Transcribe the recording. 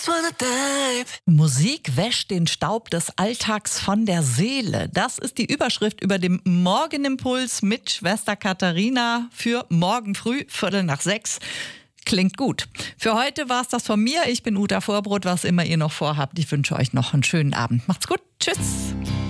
Musik wäscht den Staub des Alltags von der Seele. Das ist die Überschrift über dem Morgenimpuls mit Schwester Katharina für morgen früh, 5:45. Klingt gut. Für heute war es das von mir. Ich bin Uta Vorbrot, was immer ihr noch vorhabt. Ich wünsche euch noch einen schönen Abend. Macht's gut. Tschüss.